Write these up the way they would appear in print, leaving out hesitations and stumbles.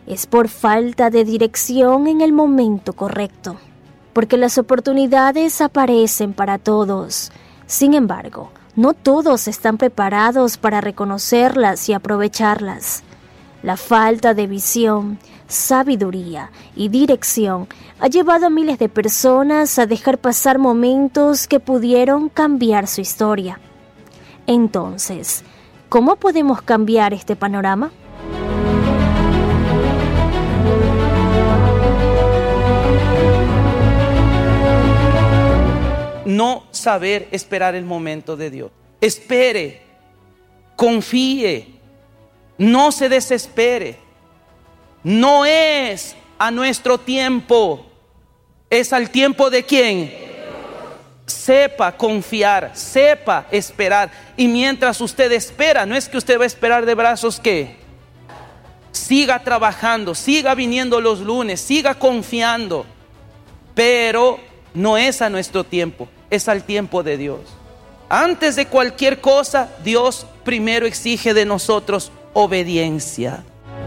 es por falta de dirección en el momento correcto, porque las oportunidades aparecen para todos. Sin embargo, no todos están preparados para reconocerlas y aprovecharlas. La falta de visión, sabiduría y dirección ha llevado a miles de personas a dejar pasar momentos que pudieron cambiar su historia. Entonces, ¿cómo podemos cambiar este panorama? No saber esperar el momento de Dios. Espere, confíe, no se desespere. No es a nuestro tiempo, es al tiempo de ¿quién? Sepa confiar, sepa esperar. Y mientras usted espera, no es que usted va a esperar de brazos que siga trabajando, siga viniendo los lunes, siga confiando, pero no es a nuestro tiempo, es al tiempo de Dios. Antes de cualquier cosa, Dios primero exige de nosotros obediencia.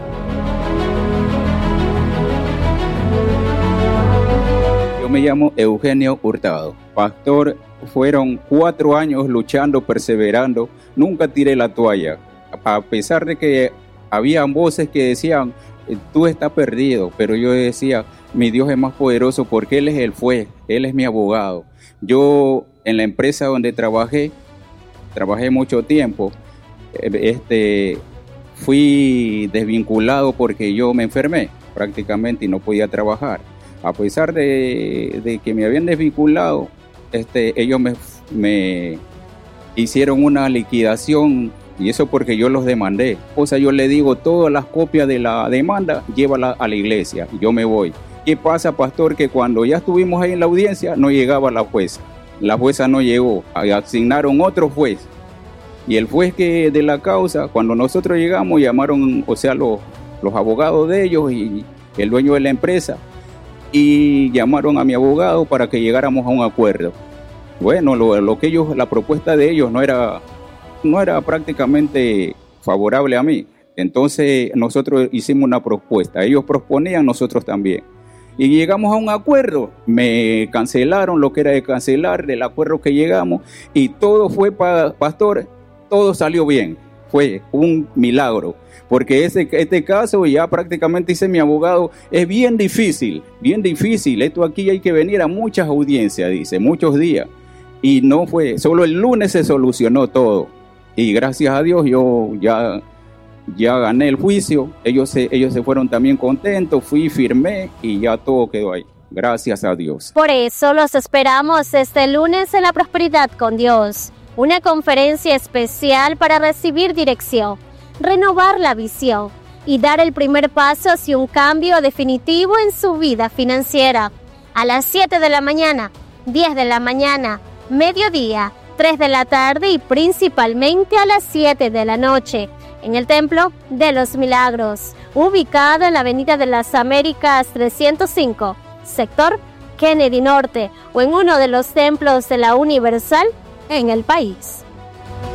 Yo me llamo Eugenio Hurtado. Pastor, fueron 4 años luchando, perseverando. Nunca tiré la toalla. A pesar de que habían voces que decían, tú estás perdido. Pero yo decía, mi Dios es más poderoso porque Él es el juez, Él es mi abogado. Yo en la empresa donde trabajé mucho tiempo. Fui desvinculado porque yo me enfermé prácticamente y no podía trabajar. A pesar de que me habían desvinculado, ellos me hicieron una liquidación y eso porque yo los demandé. O sea, yo le digo, todas las copias de la demanda, llévala a la iglesia y yo me voy. ¿Qué pasa, pastor? Que cuando ya estuvimos ahí en la audiencia, no llegaba la jueza. La jueza no llegó, asignaron otro juez. Y el juez que de la causa, cuando nosotros llegamos, llamaron, o sea, los abogados de ellos y el dueño de la empresa, y llamaron a mi abogado para que llegáramos a un acuerdo. Bueno, la propuesta de ellos no era prácticamente favorable a mí. Entonces nosotros hicimos una propuesta, ellos proponían, nosotros también. Y llegamos a un acuerdo, me cancelaron lo que era de cancelar, del acuerdo que llegamos, y todo fue, pastor, todo salió bien, fue un milagro, porque este caso, ya prácticamente dice mi abogado, es bien difícil, esto aquí hay que venir a muchas audiencias, dice, muchos días, y no fue, solo el lunes se solucionó todo, y gracias a Dios yo ya gané el juicio, ellos se fueron también contentos, fui, firmé y ya todo quedó ahí, gracias a Dios. Por eso los esperamos este lunes en La Prosperidad con Dios, una conferencia especial para recibir dirección, renovar la visión y dar el primer paso hacia un cambio definitivo en su vida financiera. A las 7 de la mañana, 10 de la mañana, mediodía, 3 de la tarde y principalmente a las 7 de la noche. En el Templo de los Milagros, ubicado en la Avenida de las Américas 305, sector Kennedy Norte, o en uno de los templos de la Universal en el país.